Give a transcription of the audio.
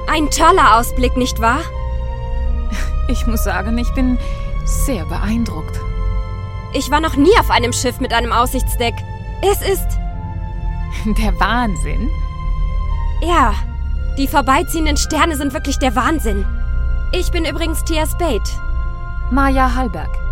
Ein toller Ausblick, nicht wahr? Ich muss sagen, ich bin sehr beeindruckt. Ich war noch nie auf einem Schiff mit einem Aussichtsdeck. Es ist... Der Wahnsinn? Ja, die vorbeiziehenden Sterne sind wirklich der Wahnsinn. Ich bin übrigens Tia Spade. Maja Hallberg.